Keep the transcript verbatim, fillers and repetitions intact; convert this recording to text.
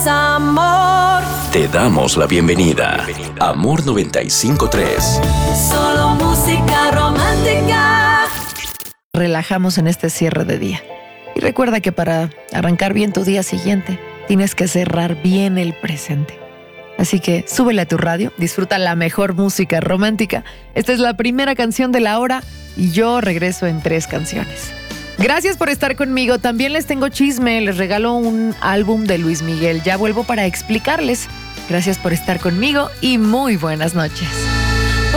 amor. Te damos la bienvenida. Amor noventa y cinco punto tres. Solo música romántica. Relajamos en este cierre de día. Y recuerda que para arrancar bien tu día siguiente, tienes que cerrar bien el presente. Así que súbele a tu radio, disfruta la mejor música romántica. Esta es la primera canción de la hora y yo regreso en tres canciones. Gracias por estar conmigo. También les tengo chisme, les regalo un álbum de Luis Miguel. Ya vuelvo para explicarles. Gracias por estar conmigo y muy buenas noches.